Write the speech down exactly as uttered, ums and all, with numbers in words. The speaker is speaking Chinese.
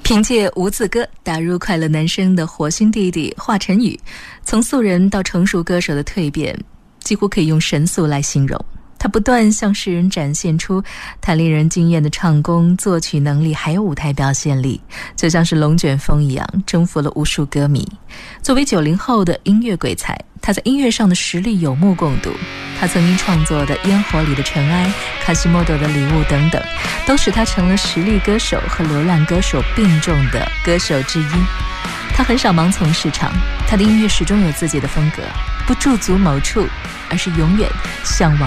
凭借无字歌打入快乐男声的火星弟弟华晨宇，从素人到成熟歌手的蜕变几乎可以用神速来形容。他不断向世人展现出他令人惊艳的唱功、作曲能力还有舞台表现力，就像是龙卷风一样征服了无数歌迷。作为九零后的音乐鬼才，他在音乐上的实力有目共睹。他曾经创作的《烟火里的尘埃》、卡西莫多的礼物等等，都使他成了实力歌手和流浪歌手并重的歌手之一。他很少盲从市场，他的音乐始终有自己的风格，不驻足某处，而是永远向往